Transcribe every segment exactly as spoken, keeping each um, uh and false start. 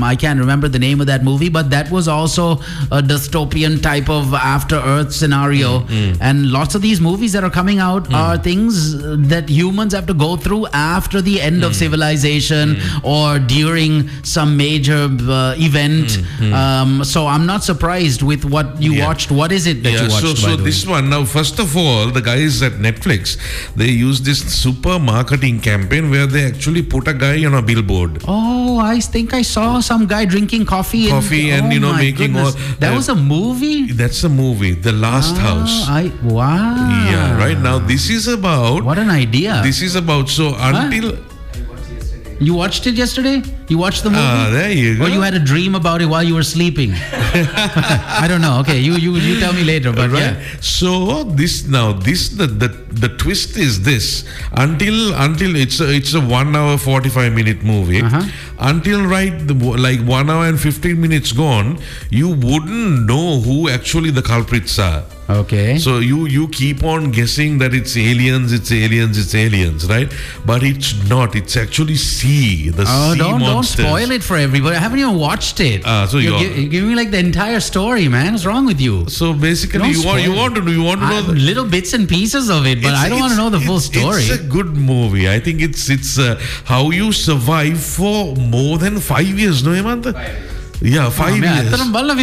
Um, I can't remember the name of that movie, but that was also a dystopian type of after Earth scenario. Mm. And lots of these movies that are coming out mm. are things that humans have to go through after the end mm. of civilization mm. or during some major uh, event. Mm. Um, so I'm not surprised with what you yeah. watched. What is it that yeah, you watched? So, so this one, now first of all, the guys at Netflix, they use this super marketing campaign where they actually put a guy on a billboard. Oh, I think I saw some guy drinking coffee. Coffee and, and oh you know, making all... That uh, was a movie? That's a movie, The Last ah, House. I, wow. Yeah, right now this is about... What an idea. This is about, so until... Huh? You watched it yesterday? You watched the movie? Ah, there you go. Or you had a dream about it while you were sleeping? I don't know. Okay, you you you tell me later. But right. yeah. So this now this the, the the twist is this until until it's a, it's a one hour forty five minute movie uh-huh. until right the, like one hour and fifteen minutes gone, you wouldn't know who actually the culprits are. Okay. So you you keep on guessing that it's aliens, it's aliens, it's aliens, right? But it's not. It's actually sea, the oh, sea don't, monsters. Don't spoil it for everybody. I haven't even watched it. Uh, so you're, you're, gi- you're giving me like the entire story, man. What's wrong with you? So basically, you want you want to do you want to know the, little bits and pieces of it, but I don't want to know the full story. It's a good movie. I think it's it's uh, how you survive for more than five years. No, Hemant? Yeah, five oh, years.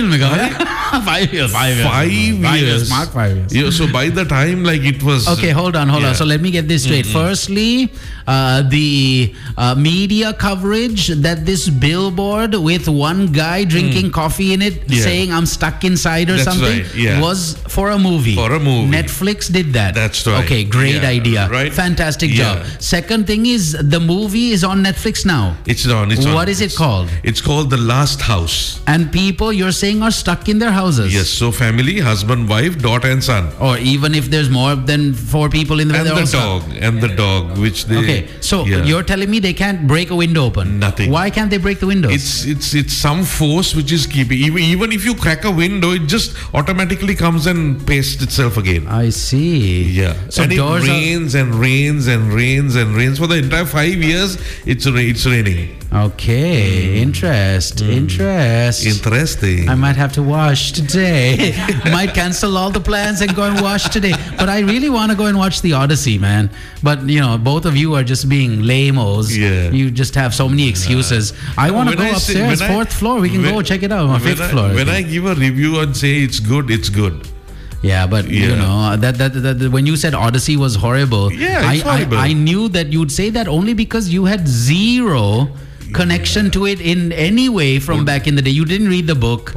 five years. Five years. Five years. Five years. Smart five years. Yeah, so by the time, like it was. Okay, hold on, hold yeah. on. So let me get this straight. Mm-hmm. Firstly, uh, the uh, media coverage that this billboard with one guy drinking mm. coffee in it, yeah. saying "I'm stuck inside" or That's something, right. yeah. was for a movie. For a movie. Netflix did that. That's right. Okay, great yeah. idea. Right. Fantastic yeah. job. Second thing is the movie is on Netflix now. It's on. It's on. What is it it's, called? It's called The Last House. And people you're saying are stuck in their houses. Yes. So family, husband, wife, daughter, and son. Or even if there's more than four people in the and the dog and the dog, which they. Okay. So yeah. you're telling me they can't break a window open? Nothing. Why can't they break the windows? It's it's it's some force which is keeping. Even even if you crack a window, it just automatically comes and pastes itself again. I see. Yeah. So and doors it rains are... and rains and rains and rains for the entire five years. It's it's raining. Okay, mm. interest, mm. interest. Interesting. I might have to wash today. Might cancel all the plans and go and wash today. But I really want to go and watch The Odyssey, man. But, you know, both of you are just being lame-os. Yeah. You just have so many excuses. Uh, I want to go I upstairs, say, fourth I, floor. We can when, go check it out. On fifth I, floor. When I give a review and say it's good, it's good. Yeah, but yeah. you know that, that that that when you said Odyssey was horrible, yeah, it's I, horrible. I I knew that you'd say that only because you had zero connection yeah. to it in any way from back in the day. You didn't read the book.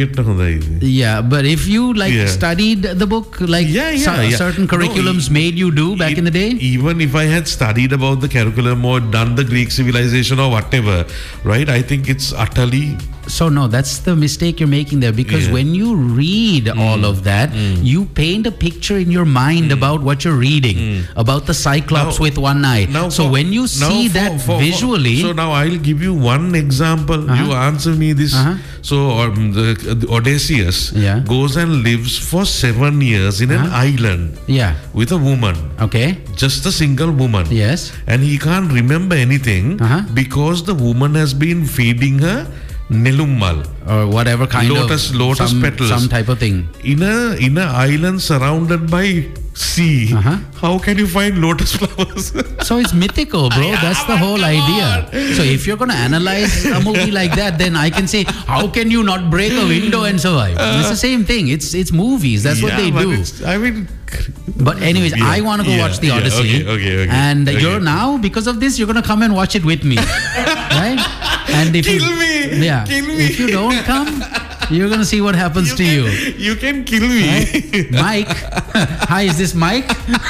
Yeah, but if you like yeah. studied the book, like yeah, yeah, so, yeah. certain curriculums no, made you do back it, in the day. Even if I had studied about the curriculum or done the Greek civilization or whatever, right? I think it's utterly. So no, that's the mistake you're making there, because yeah. when you read mm. all of that, mm. you paint a picture in your mind mm. about what you're reading, mm. about the Cyclops now, with one eye. Now so for, when you see for, that for, visually... For, so now I'll give you one example. Uh-huh. You answer me this. Uh-huh. So um, the, the Odysseus yeah. goes and lives for seven years in uh-huh. an island yeah. with a woman. Okay. Just a single woman. Yes. And he can't remember anything uh-huh. because the woman has been feeding her Nelummal or whatever kind lotus, of lotus some, petals, some type of thing in a in a island surrounded by sea. Uh-huh. How can you find lotus flowers? So it's mythical, bro. Yeah, that's the whole idea. So if you're gonna analyze a movie like that, then I can say, how can you not break a window and survive? Uh, it's the same thing. It's it's movies. That's yeah, what they do. I mean. But anyways, yeah, I want to go yeah, watch The yeah, Odyssey. Okay, okay, okay, and okay. you're now, because of this, you're going to come and watch it with me. Right? And if kill you, me. Yeah. Kill me. If you don't come, you're going to see what happens you to can, you. You can kill me. Right? Mike. Hi, is this Mike?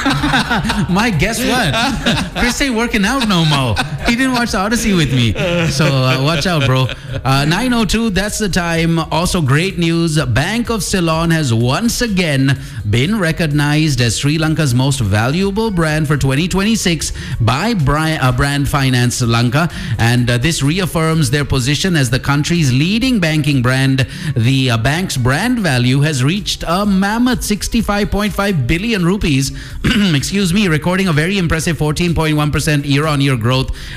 Mike, guess what? Chris ain't working out no more. He didn't watch The Odyssey with me. So uh, watch out, bro. Uh, nine oh two, that's the time. Also, great news. Bank of Ceylon has once again been recognized as Sri Lanka's most valuable brand for twenty twenty-six by Brand, uh, Brand Finance Lanka. And uh, this reaffirms their position as the country's leading banking brand. The uh, bank's brand value has reached a mammoth sixty-five point five billion rupees, excuse me, recording a very impressive fourteen point one percent year-on-year growth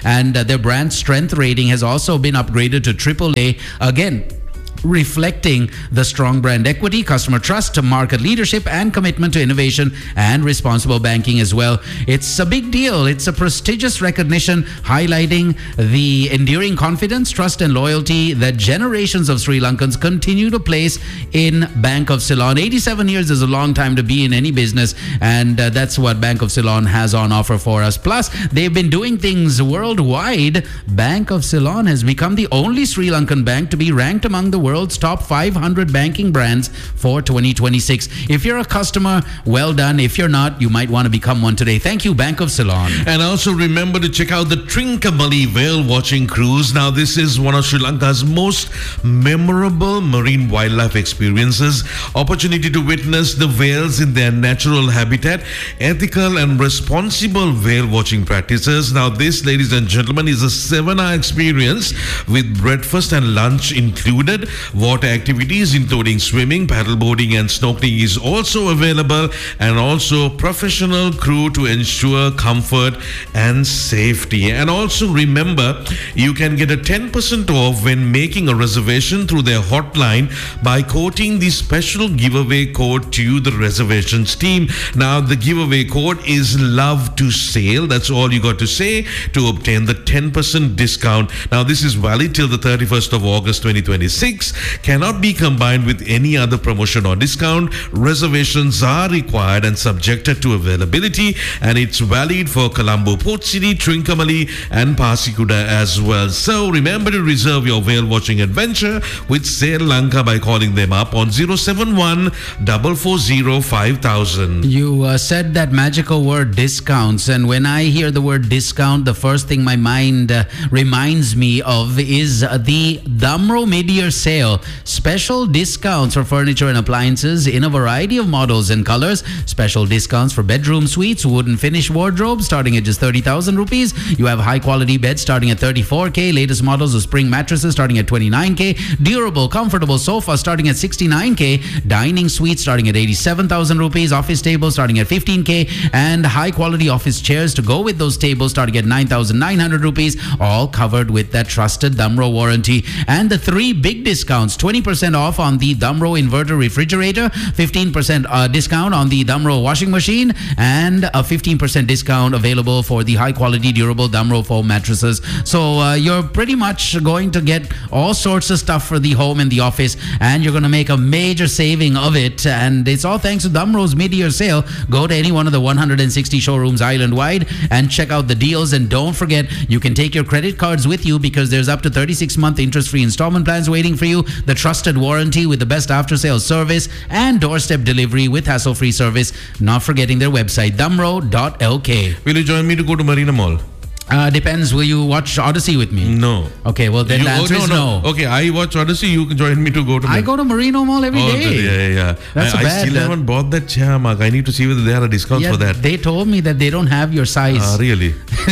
and uh, their brand strength rating has also been upgraded to triple A. Again, reflecting the strong brand equity, customer trust, market leadership, and commitment to innovation and responsible banking as well. It's a big deal. It's a prestigious recognition highlighting the enduring confidence, trust, and loyalty that generations of Sri Lankans continue to place in Bank of Ceylon. eighty-seven years is a long time to be in any business, and uh, that's what Bank of Ceylon has on offer for us. Plus, they've been doing things worldwide. Bank of Ceylon has become the only Sri Lankan bank to be ranked among the world's top five hundred banking brands for twenty twenty-six. If you're a customer, well done. If you're not, you might want to become one today. Thank you, Bank of Ceylon. And also remember to check out the Trincomalee whale watching cruise. Now, this is one of Sri Lanka's most memorable marine wildlife experiences. Opportunity to witness the whales in their natural habitat, ethical and responsible whale watching practices. Now, this, ladies and gentlemen, is a seven-hour experience with breakfast and lunch included. Water activities including swimming, paddleboarding and snorkeling is also available, and also professional crew to ensure comfort and safety. And also remember, you can get a ten percent off when making a reservation through their hotline by quoting the special giveaway code to the reservations team. Now, the giveaway code is love to sail. That's all you got to say to obtain the ten percent discount. Now, this is valid till the thirty-first of August twenty twenty-six. Cannot be combined with any other promotion or discount. Reservations are required and subjected to availability, and it's valid for Colombo, Port City, Trincomalee and Pasikuda as well. So remember to reserve your whale watching adventure with Sail Lanka by calling them up on zero seven one, four four zero, five thousand. You uh, said that magical word discounts, and when I hear the word discount, the first thing my mind uh, reminds me of is uh, the Damro mid-year sale. Special discounts for furniture and appliances in a variety of models and colors. Special discounts for bedroom suites, wooden finish wardrobes starting at just thirty thousand rupees. You have high quality beds starting at thirty-four K. Latest models of spring mattresses starting at twenty-nine K. Durable, comfortable sofa starting at sixty-nine K. Dining suite starting at eighty-seven thousand rupees. Office tables starting at fifteen K. And high quality office chairs to go with those tables starting at nine thousand nine hundred rupees. All covered with that trusted Damro warranty. And the three big discounts: twenty percent off on the Damro inverter refrigerator, fifteen percent uh, discount on the Damro washing machine, and a fifteen percent discount available for the high quality durable Damro foam mattresses. So uh, you're pretty much going to get all sorts of stuff for the home and the office, and you're going to make a major saving of it. And it's all thanks to Damro's mid-year sale. Go to any one of the one hundred sixty showrooms island-wide and check out the deals. And don't forget, you can take your credit cards with you because there's up to thirty-six month interest-free installment plans waiting for you. The trusted warranty with the best after-sales service and doorstep delivery with hassle-free service. Not forgetting their website, damro dot l k. Will you join me to go to Marina Mall? Uh, depends. Will you watch Odyssey with me? No. Okay, well then You- the oh, answer no, is no. no. Okay, I watch Odyssey. You can join me to go to. I go to Marino Mall every Oh, day. yeah, yeah, yeah. That's I, a I bad, still uh, haven't bought that chair, Mark. I need to see whether there are discounts Yeah, for that. they told me that they don't have your size. Ah, really?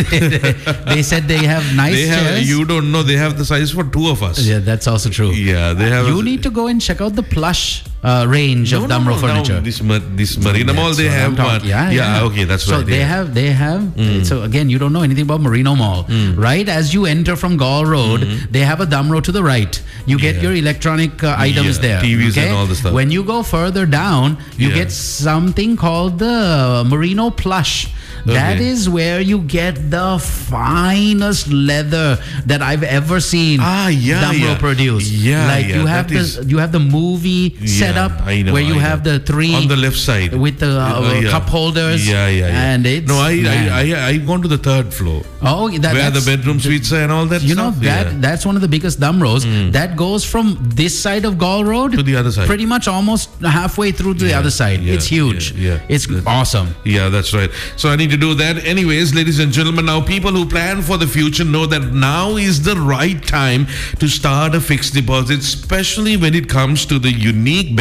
They said they have nice They have. chairs. You don't know. They have the size for two of us. Yeah, that's also true. Yeah, they have. You a, need to go and check out the plush uh, range no, of no, Damro no, furniture. No, this ma- this Marina Mall, That's they what I'm have talking- one. Yeah, yeah. Okay, that's so right. they yeah. have, they have. So again, you don't know anything about Merino Mall, right? As you enter from Gaul Road, they have a Damro to the right. You get Yeah. your electronic uh, items Yeah, there. T Vs and okay? all the stuff. When you go further down, you Yeah. get something called the Merino Plush. That Okay. is where you get the finest leather that I've ever seen. Ah, yeah, Damro yeah. produce. Yeah, like yeah, you have that the is- you have the movie Yeah, setup I know, where you I have know. the three on the left side with the uh, Uh, yeah. cup holders. Yeah, yeah, yeah. And it's no, I, man. I, I, I've gone to the third floor oh that, where the that's- bedroom suites are and all that. You know stuff. that Yeah. that's one of the biggest Damros. That goes from this side of Gaul Road To the other side. pretty much almost halfway through to the Yeah, other side. yeah, It's huge. yeah, yeah. It's That's- awesome. Yeah, that's right. So I need to do that. Anyways, ladies and gentlemen, now people who plan for the future know that now is the right time to start a fixed deposit, especially when it comes to the unique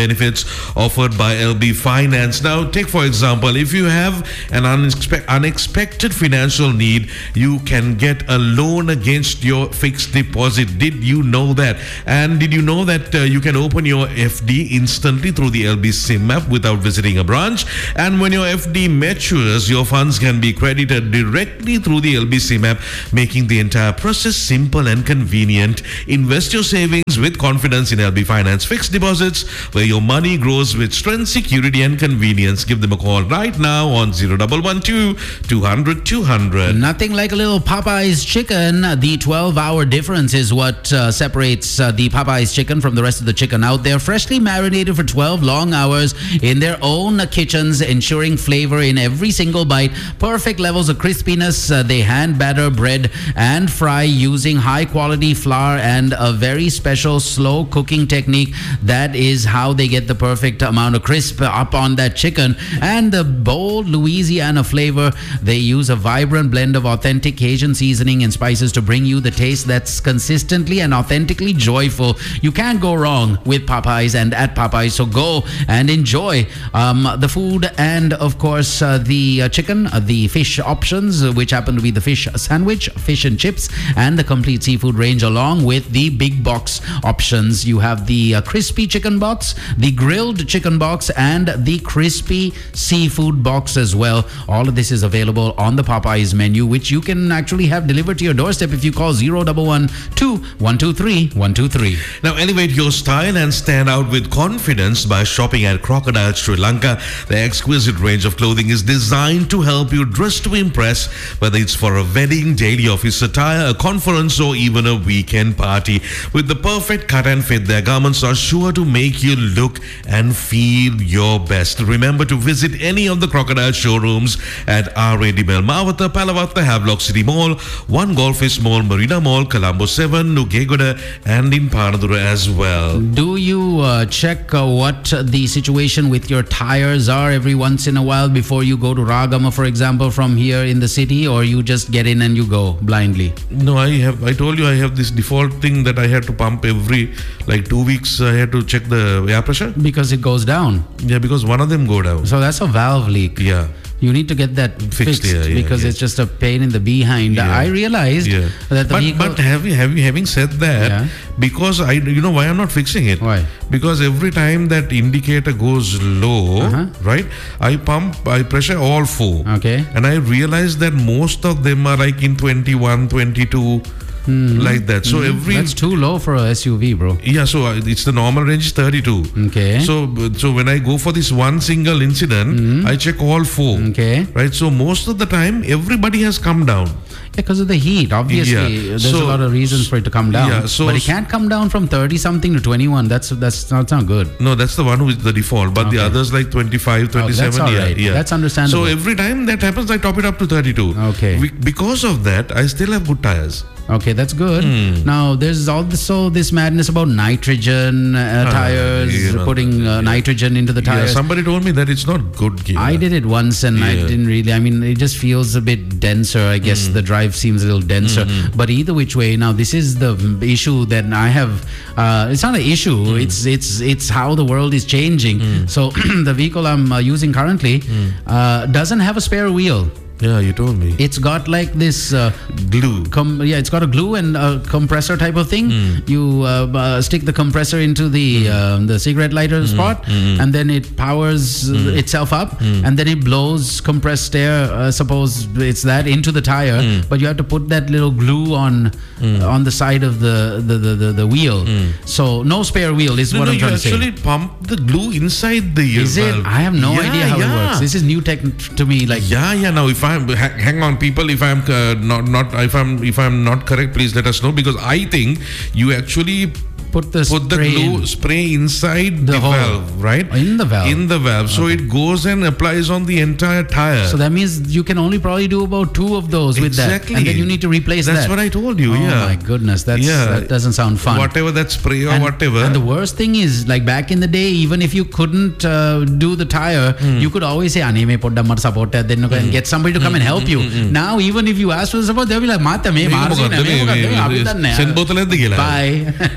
benefits offered by L B Finance. Now, take for example, if you have an unexpe- unexpected financial need, you can get a loan against your fixed deposit. Did you know that? And did you know that uh, you can open your F D instantly through the L B SIM app without visiting a branch? And when your F D matures, your funds can be credited directly through the L B SIM app, making the entire process simple and convenient. Invest your savings with confidence in L B Finance Fixed Deposits, where your money grows with strength, security and convenience. Give them a call right now on zero one one two, two hundred, two hundred. Nothing like a little Popeyes chicken. The twelve-hour difference is what uh, separates uh, the Popeyes chicken from the rest of the chicken out there. Freshly marinated for twelve long hours in their own kitchens, ensuring flavor in every single bite. Perfect levels of crispiness. Uh, they hand batter bread and fry using high-quality flour and a very special slow cooking technique. That is how they get the perfect amount of crisp up on that chicken. And the bold Louisiana flavor, they use a vibrant blend of authentic Cajun seasoning and spices to bring you the taste that's consistently and authentically joyful. You can't go wrong with Popeyes and at Popeyes, so go and enjoy um, the food and of course uh, the uh, chicken, uh, the fish options, uh, which happen to be the fish sandwich, fish and chips, and the complete seafood range, along with the big box options. You have the uh, crispy chicken box, the grilled chicken box, and the crispy seafood box as well. All of this is available on the Popeyes menu, which you can actually have delivered to your doorstep if you call zero one one two, one two three, one two three. Now elevate your style and stand out with confidence by shopping at Crocodile Sri Lanka. The exquisite range of clothing is designed to help you dress to impress, whether it's for a wedding, daily office attire, a conference, or even a weekend party. With the perfect cut and fit, their garments are sure to make you look and feel your best. Remember to visit any of the Crocodile showrooms at R A D Mel Mawata, Palavatta, Havelock City Mall, One Golfis Mall, Marina Mall, Colombo seven, Nugegoda, and in Panadura as well. Do you uh, check uh, what the situation with your tires are every once in a while before you go to Ragama, for example, from here in the city, or you just get in and you go blindly? No, I have. I told you I have this default thing that I had to pump every like two weeks. I had to check the air pressure Because it goes down. Yeah, because one of them go down. So that's a valve leak. Yeah. You need to get that fixed, Fixed, yeah, yeah, because yeah. it's just a pain in the behind. Yeah. I realized Yeah. that the but vehicle... but having having having said that, Yeah. because I you know why I'm not fixing it? Why? Because every time that indicator goes low, Uh-huh. right? I pump, I pressure all four. Okay. And I realized that most of them are like in twenty-one, twenty-two, like that. So every That's too low for a S U V, bro. yeah, so uh, it's the normal range is thirty-two. Okay. So so when I go for this one single incident, I check all four. Okay. Right. So most of the time, everybody has come down. Because of the heat, obviously, Yeah. there's So- a lot of reasons for it to come down. Yeah, so- but it can't come down from thirty something to twenty-one. That's that's not, that's not good. No, that's the one who is the default. But the Okay. others like twenty-five, twenty-seven. that's all yeah, right. yeah. That's understandable. So every time that happens, I top it up to thirty-two. Okay. Be- because of that, I still have good tires. Okay, that's good. Hmm. Now, there's also this madness about nitrogen uh, tires, you know, putting uh, nitrogen into the Yeah, tires. somebody told me that it's not good. Gear. I did it once and I Yeah. didn't really, I mean, it just feels a bit denser. I guess Hmm. the drive seems a little denser. But either which way, now this is the issue that I have. Uh, it's not an issue. Hmm. It's it's it's how the world is changing. So the vehicle I'm uh, using currently Hmm. uh, doesn't have a spare wheel. Yeah, you told me. It's got like this uh, Glue. Com- yeah, it's got a glue and a compressor type of thing. You uh, uh, stick the compressor into the uh, the cigarette lighter spot, and then it powers uh, itself up, and then it blows compressed air. Uh, suppose it's that into the tire, but you have to put that little glue on uh, on the side of the the the, the, the wheel. So no spare wheel is No, what no, I'm you trying to say. actually pump the glue inside the Is it? valve. I have no Yeah, idea how yeah. it works. This is new tech to me. Like Yeah, yeah. Now, if I'm ha- hang on, people, if I'm uh, not not if I'm if I'm not correct, please let us know, because I think you actually put the put the spray glue in. spray inside The the, hole. valve, right? In the valve. In the valve, so it goes and applies on the entire tire. So that means you can only probably do about two of those with Exactly. that, and then you need to replace That's that. what I told you. Oh yeah. my goodness, that's Yeah. that doesn't sound fun. Whatever that spray or and, whatever. and the worst thing is, like back in the day, even if you couldn't uh, do the tire, you could always say, "Ane me podda mar support," then you can get somebody to come and help you. Now, even if you ask for the support, they'll be like, "Mata me, මේක මාර්සින, මොකද්ද? මේ මොකද්ද? මේ- අපි දන්නේ නැහැ." Zen බෝතලෙන්ද කියලා. Bye. That's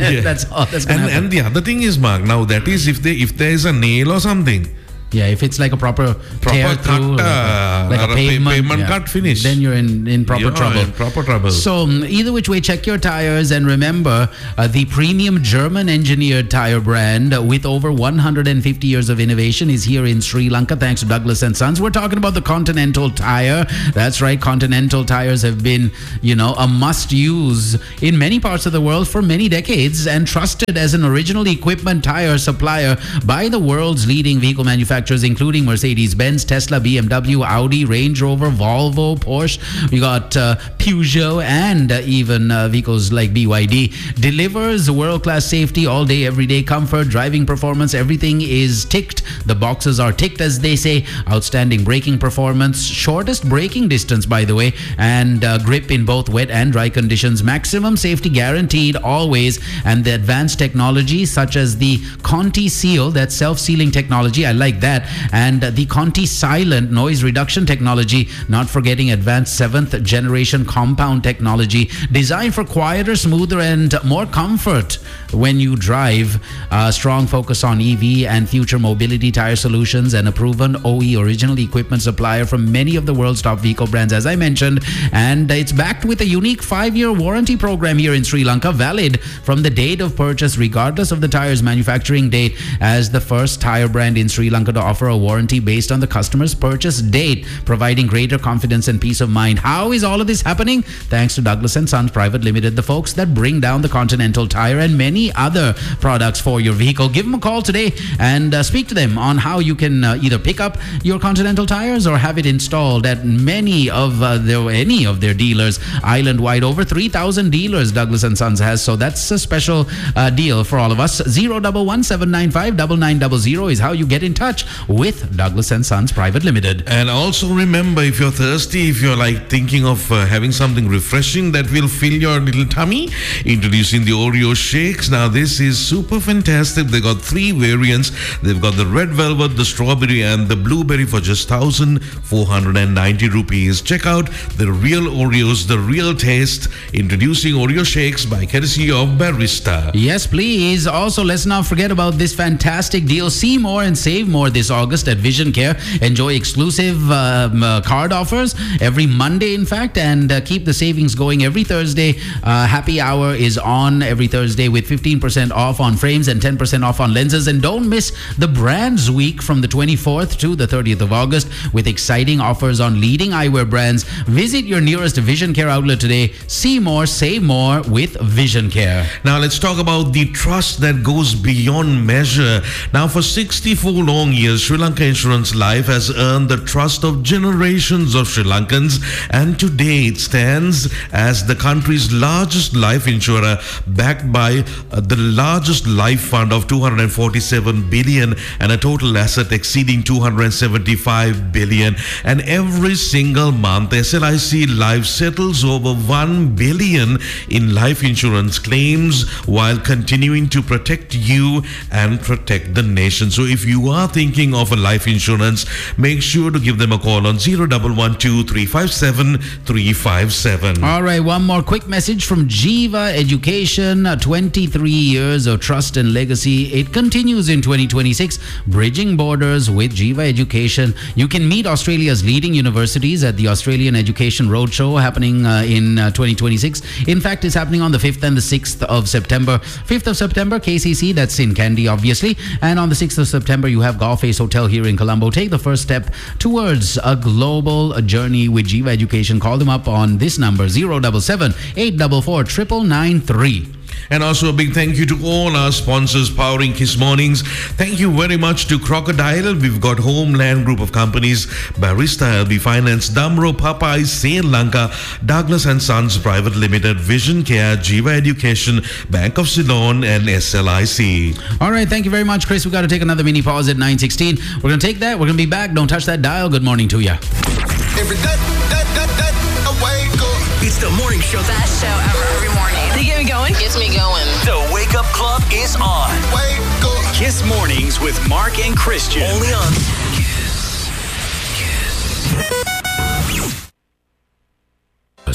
all that's going And to happen. and the other thing is, Mark, now that is if they if there is a nail or something. Yeah, if it's like a proper, Proper tear cut, through, like uh, a, like a or a pa- pavement, pavement yeah, cut finish. then you're in, in proper You're trouble. in proper trouble. So um, either which way, check your tires and remember uh, the premium German-engineered tire brand uh, with over one hundred fifty years of innovation is here in Sri Lanka thanks to Douglas and Sons. We're talking about the Continental tire. That's right, Continental tires have been, you know, a must-use in many parts of the world for many decades and trusted as an original equipment tire supplier by the world's leading vehicle manufacturers, including Mercedes-Benz, Tesla, B M W, Audi, Range Rover, Volvo, Porsche. We got uh, Peugeot and uh, even uh, vehicles like B Y D. Delivers world-class safety all day, every day, comfort, driving performance. Everything is ticked. The boxes are ticked, as they say. Outstanding braking performance, shortest braking distance, by the way, and uh, grip in both wet and dry conditions. Maximum safety guaranteed always. And the advanced technology such as the Conti Seal, that self-sealing technology, I like that, and the Conti Silent noise reduction technology, not forgetting advanced seventh generation compound technology designed for quieter, smoother, and more comfort when you drive. Uh, strong focus on E V and future mobility tire solutions, and a proven O E original equipment supplier from many of the world's top vehicle brands, as I mentioned. And it's backed with a unique five-year warranty program here in Sri Lanka, valid from the date of purchase regardless of the tire's manufacturing date, as the first tire brand in Sri Lanka to offer a warranty based on the customer's purchase date, providing greater confidence and peace of mind. How is all of this happening? Thanks to Douglas and Sons Private Limited, the folks that bring down the Continental tire and many other products for your vehicle. Give them a call today and uh, speak to them on how you can uh, either pick up your Continental tires or have it installed at many of uh, their any of their dealers island-wide. Over three thousand dealers Douglas and Sons has, so that's a special uh, deal for all of us. zero one one seven nine five nine nine zero zero is how you get in touch with Douglas and Sons Private Limited. And also remember, if you're thirsty, if you're like thinking of uh, having something refreshing that will fill your little tummy, introducing the Oreo shakes. Now this is super fantastic. They got three variants. They've got the red velvet, the strawberry, and the blueberry for just one thousand four hundred ninety rupees. Check out the real Oreos, the real taste. Introducing Oreo shakes by courtesy of Barista. Yes, please. Also, let's not forget about this fantastic deal. See more and save more this August at Vision Care. Enjoy exclusive um, uh, card offers every Monday, in fact, and uh, keep the savings going every Thursday. Uh, happy hour is on every Thursday with fifteen percent off on frames and ten percent off on lenses. And don't miss the Brands Week from the twenty-fourth to the thirtieth of August with exciting offers on leading eyewear brands. Visit your nearest Vision Care outlet today. See more, save more with Vision Care. Now let's talk about the trust that goes beyond measure. Now for sixty-four long years, Sri Lanka Insurance Life has earned the trust of generations of Sri Lankans, and today it stands as the country's largest life insurer, backed by uh, the largest life fund of two hundred forty-seven billion and a total asset exceeding two hundred seventy-five billion. And every single month, S L I C Life settles over one billion in life insurance claims while continuing to protect you and protect the nation. So if you are thinking of a life insurance, make sure to give them a call on zero one one two three five seven three five seven. All right, one more quick message from Jiva Education. Uh, twenty-three years of trust and legacy. It continues in twenty twenty-six. Bridging borders with Jiva Education. You can meet Australia's leading universities at the Australian Education Roadshow happening uh, in uh, twenty twenty-six. In fact, it's happening on the fifth and the sixth of September. fifth of September, K C C, that's in Kandy, obviously. And on the sixth of September, you have Golf Face Hotel here in Colombo. Take the first step towards a global journey with Jiva Education. Call them up on this number, zero seven seven, eight four four, nine nine nine three. And also a big thank you to all our sponsors powering Kiss Mornings. Thank you very much to Crocodile. We've got Homeland Group of Companies, Barista L B Finance, Damro, Popeyes, Sri Lanka, Douglas and Sons Private Limited, Vision Care, Jiva Education, Bank of Ceylon, and S L I C. All right, thank you very much, Chris. We've got to take another mini pause at nine sixteen. We're going to take that. We're going to be back. Don't touch that dial. Good morning to you. Every day, that, that, that, I wake up. It's the morning show. Best show ever every morning. They get me going. Gets me going. The Wake Up Club is on. Wake up. Kiss Mornings with Mark and Christian. Only on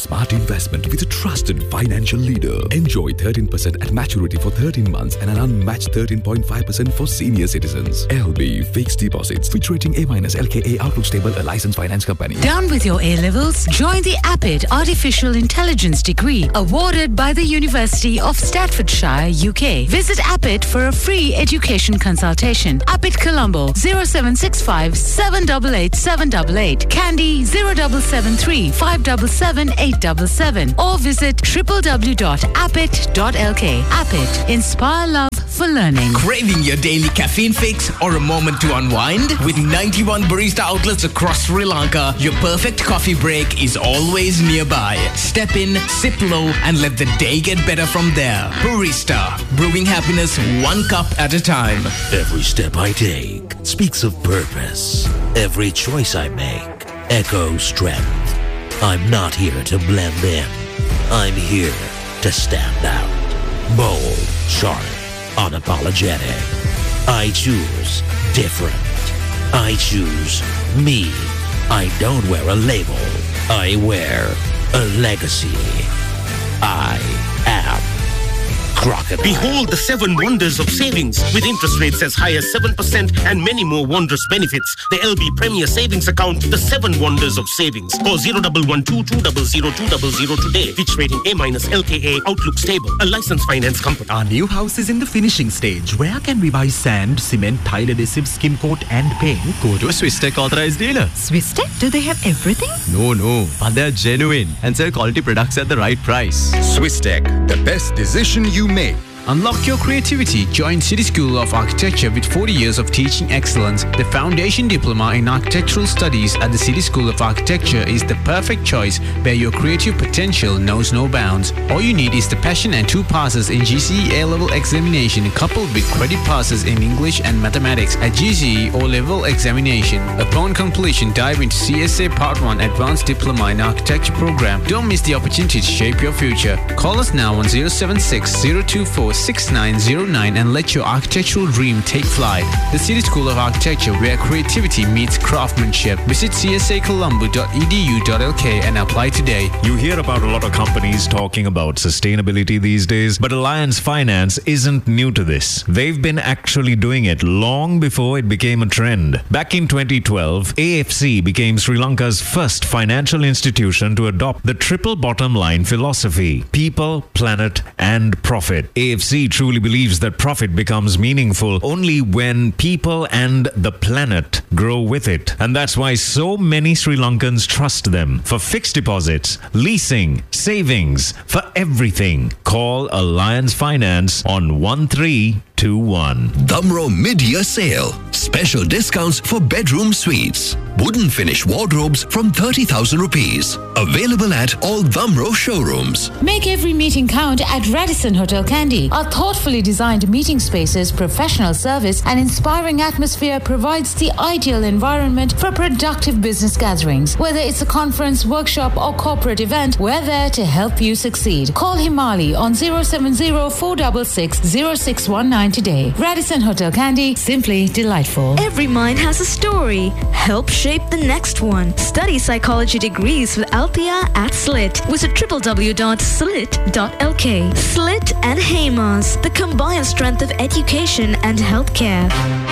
smart investment with a trusted financial leader. Enjoy thirteen percent at maturity for thirteen months and an unmatched thirteen point five percent for senior citizens. L B Fixed Deposits. Fitch rating A minus L K A Outlook Stable, a licensed finance company. Done with your A-levels? Join the Appit Artificial Intelligence degree awarded by the University of Staffordshire, U K. Visit Appit for a free education consultation. Appit Colombo zero seven six five seven eight eight seven eight eight, Candy zero seven seven three five seven seven eight seven seven, or visit w w w dot appit dot l k. Appit, inspire love for learning. Craving your daily caffeine fix or a moment to unwind? With ninety-one barista outlets across Sri Lanka, your perfect coffee break is always nearby. Step in, sip low, and let the day get better from there. Barista, brewing happiness one cup at a time. Every step I take speaks of purpose. Every choice I make echoes strength. I'm not here to blend in. I'm here to stand out. Bold, sharp, unapologetic. I choose different. I choose me. I don't wear a label. I wear a legacy. I am Crocodile. Behold the seven wonders of savings with interest rates as high as seven percent and many more wondrous benefits. The L B Premier Savings Account, the seven wonders of savings. Call zero one one two two zero zero two zero zero today. Fitch rating A minus L K A Outlook Stable, a licensed finance company. Our new house is in the finishing stage. Where can we buy sand, cement, tile adhesive, skim coat and paint? Go to a Swisstech authorized dealer. Swisstech? Do they have everything? No, no. But they're genuine and sell quality products at the right price. Swisstech, the best decision you make. Unlock your creativity. Join City School of Architecture with forty years of teaching excellence. The Foundation Diploma in Architectural Studies at the City School of Architecture is the perfect choice where your creative potential knows no bounds. All you need is the passion and two passes in G C E A-level examination coupled with credit passes in English and mathematics at G C E O-level examination. Upon completion, dive into C S A Part one Advanced Diploma in Architecture program. Don't miss the opportunity to shape your future. Call us now on zero seven six zero two four six nine zero nine and let your architectural dream take flight. The City School of Architecture, where creativity meets craftsmanship. Visit c s a colombo dot e d u dot l k and apply today. You hear about a lot of companies talking about sustainability these days, but Alliance Finance isn't new to this. They've been actually doing it long before it became a trend. Back in twenty twelve, A F C became Sri Lanka's first financial institution to adopt the triple bottom line philosophy: people, planet, and profit. A F C truly believes that profit becomes meaningful only when people and the planet grow with it. And that's why so many Sri Lankans trust them for fixed deposits, leasing, savings, for everything. Call Alliance Finance on one three two one. Damro mid-year sale. Special discounts for bedroom suites. Wooden finish wardrobes from thirty thousand rupees. Available at all Damro showrooms. Make every meeting count at Radisson Hotel Kandy. Our thoughtfully designed meeting spaces, professional service, and inspiring atmosphere provides the ideal environment for productive business gatherings. Whether it's a conference, workshop, or corporate event, we're there to help you succeed. Call Himali on zero seven zero four six six zero six one nine today. Radisson Hotel Kandy, simply delightful. Every mind has a story. Help shape the next one. Study psychology degrees with Alpia at Slit. Visit w w w dot slit dot l k. Slit and Hamas, the combined strength of education and healthcare.